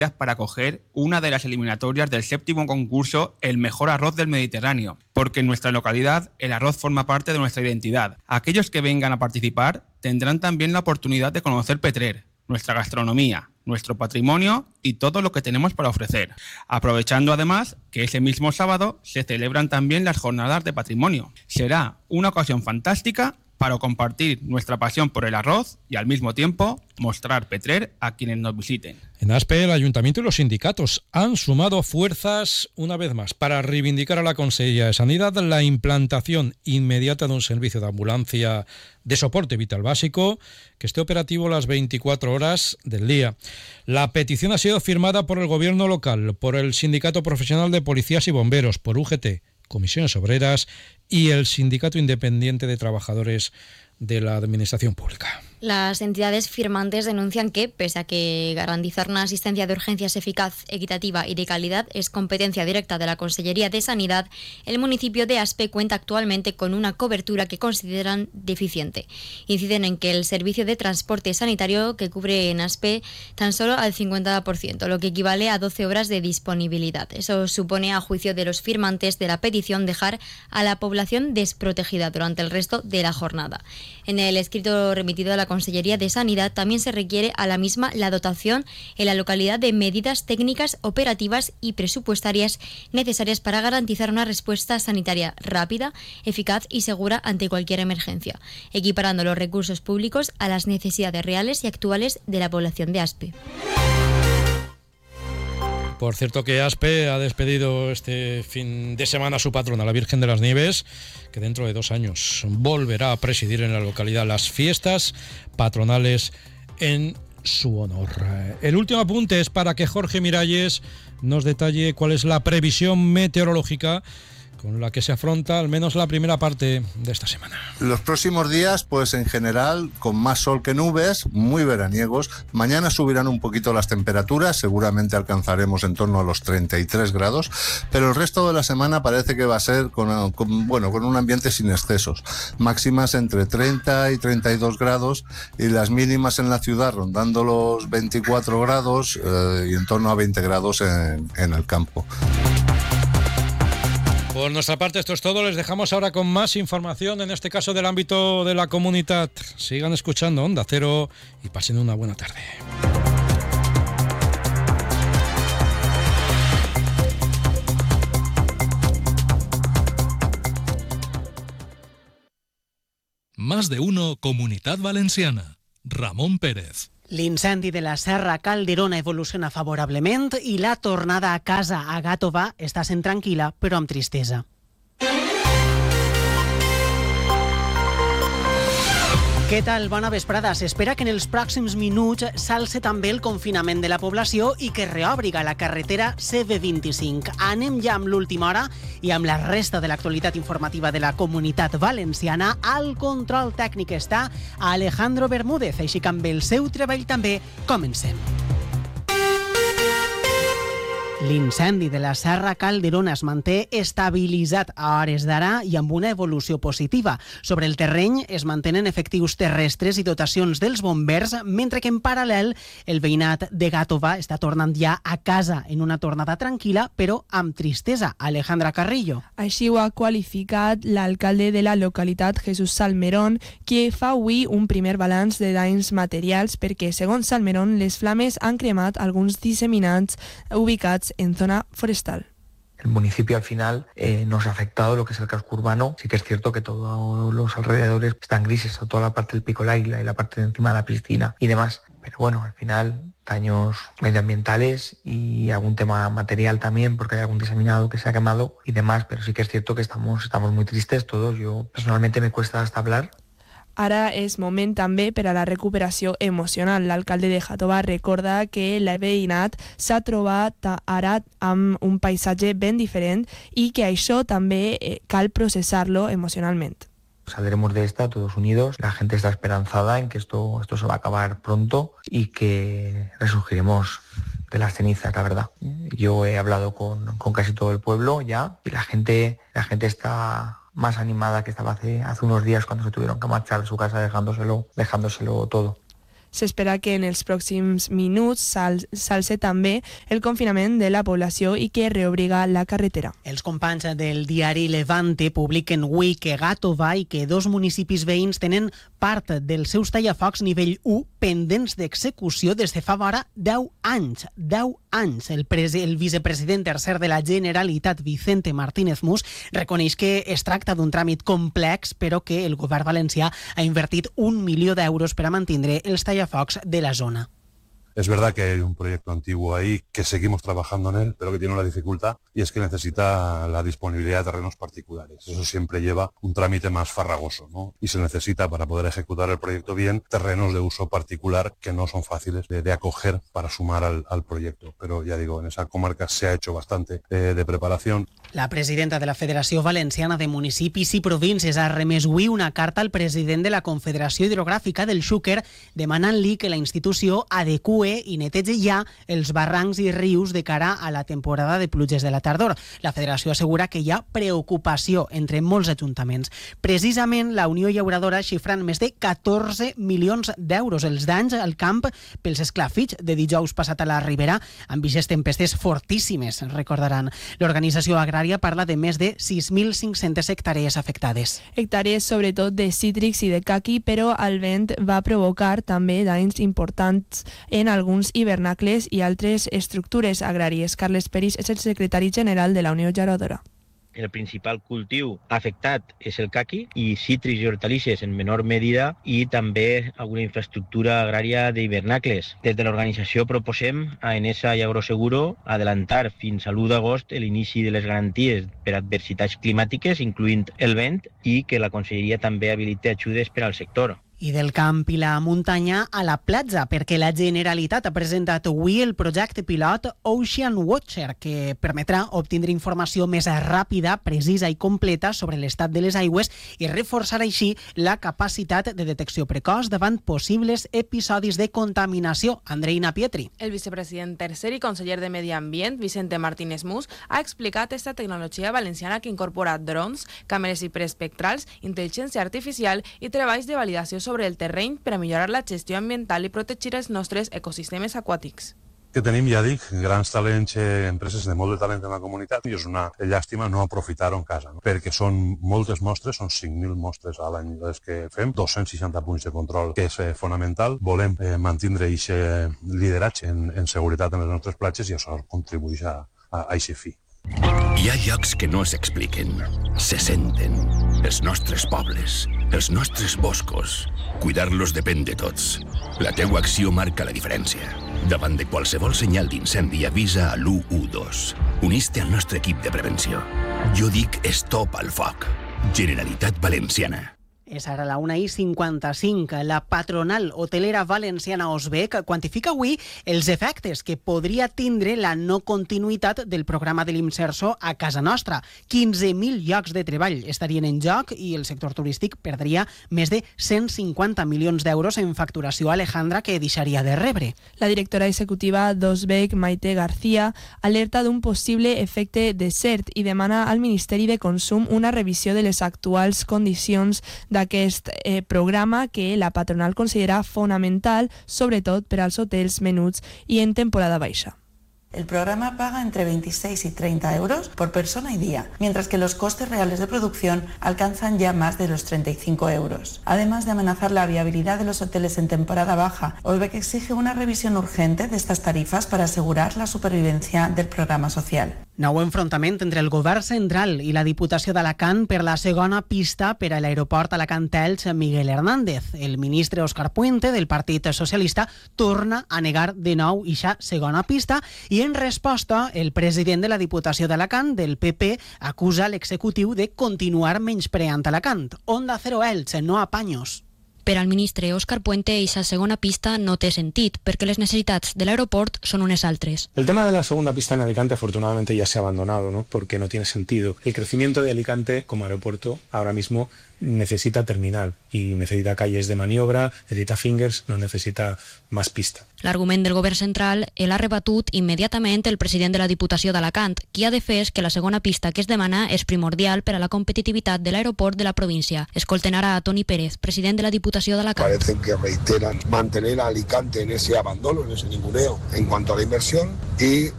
para acoger una de las eliminatorias del 7º concurso El Mejor Arroz del Mediterráneo, porque en nuestra localidad el arroz forma parte de nuestra identidad. Aquellos que vengan a participar tendrán también la oportunidad de conocer Petrer, nuestra gastronomía, nuestro patrimonio y todo lo que tenemos para ofrecer. Aprovechando además que ese mismo sábado se celebran también las jornadas de patrimonio. Será una ocasión fantástica para compartir nuestra pasión por el arroz y al mismo tiempo mostrar Petrer a quienes nos visiten. En Aspe, el Ayuntamiento y los sindicatos han sumado fuerzas una vez más para reivindicar a la Consellería de Sanidad la implantación inmediata de un servicio de ambulancia de soporte vital básico que esté operativo las 24 horas del día. La petición ha sido firmada por el Gobierno local, por el Sindicato Profesional de Policías y Bomberos, por UGT, Comisiones Obreras y el Sindicato Independiente de Trabajadores de la Administración Pública. Las entidades firmantes denuncian que, pese a que garantizar una asistencia de urgencias eficaz, equitativa y de calidad es competencia directa de la Consellería de Sanidad, el municipio de Aspe cuenta actualmente con una cobertura que consideran deficiente. Inciden en que el servicio de transporte sanitario que cubre en Aspe tan solo al 50%, lo que equivale a 12 horas de disponibilidad. Eso supone, a juicio de los firmantes de la petición, dejar a la población desprotegida durante el resto de la jornada. En el escrito remitido a la Consellería de Sanidad también se requiere a la misma la dotación en la localidad de medidas técnicas, operativas y presupuestarias necesarias para garantizar una respuesta sanitaria rápida, eficaz y segura ante cualquier emergencia, equiparando los recursos públicos a las necesidades reales y actuales de la población de Aspe. Por cierto que Aspe ha despedido este fin de semana a su patrona, la Virgen de las Nieves, que dentro de 2 años volverá a presidir en la localidad las fiestas patronales en su honor. El último apunte es para que Jorge Miralles nos detalle cuál es la previsión meteorológica con la que se afronta al menos la primera parte de esta semana. Los próximos días, pues en general, con más sol que nubes, muy veraniegos. Mañana subirán un poquito las temperaturas, seguramente alcanzaremos en torno a los 33 grados, pero el resto de la semana parece que va a ser con un ambiente sin excesos. Máximas entre 30 y 32 grados y las mínimas en la ciudad rondando los 24 grados y en torno a 20 grados en el campo. Por nuestra parte esto es todo, les dejamos ahora con más información, en este caso del ámbito de la comunidad. Sigan escuchando Onda Cero y pasen una buena tarde. Más de uno, Comunitat Valenciana. Ramon Pérez. L'incendi de la Serra Calderona evoluciona favorablement i la tornada a casa a Gàtova està sent tranquil·la, però amb tristesa. Què tal? Bona vesprada. S'espera que en els pròxims minuts s'alce també el confinament de la població i que reòbriga la carretera CV25. Anem ja amb l'última hora i amb la resta de l'actualitat informativa de la Comunitat Valenciana. Al control tècnic està Alejandro Bermúdez, així que amb el seu treball també comencem. L'incendi de la Serra Calderona es manté estabilitzat a hores d'ara i amb una evolució positiva. Sobre el terreny es mantenen efectius terrestres i dotacions dels bombers, mentre que en paral·lel el veïnat de Gàtova està tornant ja a casa en una tornada tranquil·la, però amb tristesa. Alejandra Carrillo. Així ho ha qualificat l'alcalde de la localitat, Jesús Salmerón, qui fa avui un primer balanç de danys materials perquè, segons Salmerón, les flames han cremat alguns disseminats ubicats en zona forestal. El municipio al final nos ha afectado lo que es el casco urbano. Sí que es cierto que todos los alrededores están grises, toda la parte del Pico L'Aguila y la parte de encima de la piscina y demás. Pero bueno, al final daños medioambientales y algún tema material también, porque hay algún diseminado que se ha quemado y demás. Pero sí que es cierto que estamos muy tristes todos. Yo personalmente me cuesta hasta hablar. Ara és moment també per a la recuperació emocional. L'alcalde de Gàtova recorda que el veïnat s'ha trobat ara amb un paisatge ben diferent i que això també cal processar-lo emocionalment. Saldremos de esta todos unidos. La gente está esperanzada en que esto se va a acabar pronto y que resurgiremos de las cenizas, la verdad. Yo he hablado con casi todo el pueblo ya y la gente está más animada que estaba hace unos días cuando se tuvieron que marchar de su casa dejándoselo todo. S'espera que en els pròxims minuts s'alce també el confinament de la població i que reobriga la carretera. Els companys del diari Levante publiquen avui que Gàtova i que 2 municipis veïns tenen part dels seus tallafocs nivell 1 pendents d'execució des de fa vora 10 anys. 10 anys. El vicepresident tercer de la Generalitat, Vicente Martínez Mus, reconeix que es tracta d'un tràmit complex, però que el govern valencià ha invertit 1 milió d'euros per a mantindre els tallafocs de la zona. Es verdad que hay un proyecto antiguo ahí que seguimos trabajando en él, pero que tiene una dificultad y es que necesita la disponibilidad de terrenos particulares. Eso siempre lleva un trámite más farragoso, ¿no? Y se necesita, para poder ejecutar el proyecto bien, terrenos de uso particular que no son fáciles de acoger para sumar al proyecto. Pero ya digo, en esa comarca se ha hecho bastante de preparación. La presidenta de la Federació Valenciana de Municipis i Províncies ha remès avui una carta al president de la Confederació Hidrogràfica del Xúquer demanant-li que la institució adecue i netegi ja els barrancs i rius de cara a la temporada de pluges de la tardor. La Federació assegura que hi ha preocupació entre molts ajuntaments. Precisament, la Unió Llauradora xifra en més de 14 milions d'euros els danys al camp pels esclafits de dijous passat a la Ribera amb vixes tempestes fortíssimes, recordaran. L'organització agrària parla de més de 6.500 hectàrees afectades. Hectàrees sobretot de cítrics i de caqui, però el vent va provocar també danys importants en alguns hivernacles i altres estructures agràries. Carles Peris és el secretari general de la Unió Llauradora. El principal cultiu afectat és el caqui i cítrics i hortalisses en menor medida i també alguna infraestructura agrària d'hivernacles. Des de l'organització proposem a Enesa i Agroseguro adelantar fins a l'1 d'agost l'inici de les garanties per a adversitats climàtiques, incloent el vent, i que la Conselleria també habilite ajudes per al sector. I del camp i la muntanya a la platja, perquè la Generalitat ha presentat avui el projecte pilot Ocean Watcher, que permetrà obtindre informació més ràpida, precisa i completa sobre l'estat de les aigües i reforçar així la capacitat de detecció precoç davant possibles episodis de contaminació. Andreina Pietri. El vicepresident tercer i conseller de Medi Ambient, Vicente Martínez Mus, ha explicat esta tecnologia valenciana que incorpora drons, càmeres hiperespectrals, intel·ligència artificial i treballs de validació sobre el terreny per a millorar la gestió ambiental i protegir els nostres ecosistemes aquàtics. Que tenim, ja dic, grans talents, empreses de molt de talent en la comunitat i és una llàstima no aprofitar-ho en casa, no? Perquè són moltes mostres, són 5.000 mostres a l'any les que fem, 260 punts de control, que és fonamental. Volem mantindre aquest lideratge en seguretat en les nostres platges i això contribueix a aquest fi. Hi ha llocs que no s'expliquen, se senten. Els nostres pobles, els nostres boscos. Cuidar-los depèn de tots. La teua acció marca la diferència. Davant de qualsevol senyal d'incendi avisa a l'112. Unís-te al nostre equip de prevenció. Jo dic stop al foc. Generalitat Valenciana. És ara la 1:55. La patronal hotelera valenciana Osbec quantifica avui els efectes que podria tindre la no continuïtat del programa de l'Imserso a casa nostra. 15.000 llocs de treball estarien en joc i el sector turístic perdria més de 150 milions d'euros en facturació Alejandra que deixaria de rebre. La directora executiva d'Osbec, Maite García, alerta d'un possible efecte desert i demana al Ministeri de Consum una revisió de les actuals condicions d'aquest programa que la patronal considera fonamental, sobretot per als hotels menuts i en temporada baixa. El programa paga entre 26 y 30 euros por persona y día, mientras que los costes reales de producción alcanzan ya más de los 35 euros. Además de amenazar la viabilidad de los hoteles en temporada baja, Osbec exige una revisión urgente de estas tarifas para asegurar la supervivencia del programa social. Nou enfrontament entre el govern central i la Diputació d'Alacant per la segona pista per a l'aeroport Alacant-Elx Miguel Hernández. El ministre Òscar Puente del Partit Socialista torna a negar de nou ixa segona pista i en resposta el president de la Diputació d'Alacant del PP acusa l'executiu de continuar menyspreant Alacant. Onda Cero Elx, no apanyos. Per al ministre Òscar Puente, aquesta segona pista no té sentit, perquè les necessitats de l'aeroport son unes altres. El tema de la segunda pista en Alicante afortunadamente ya se ha abandonado, ¿no? Porque no tiene sentido. El crecimiento de Alicante como aeropuerto ahora mismo necesita terminal y necesita calles de maniobra, necesita fingers, no necesita más pista. L'argument del govern central l'ha rebatut immediatament el president de la Diputació d'Alacant, qui ha defès que la segona pista que es demana és primordial per a la competitivitat de l'aeroport de la província. Escolten ara a Toni Pérez, president de la Diputació d'Alacant. Parecen que reiteran mantener a Alicante en ese abandono, en ese ninguneo en cuanto a la inversión y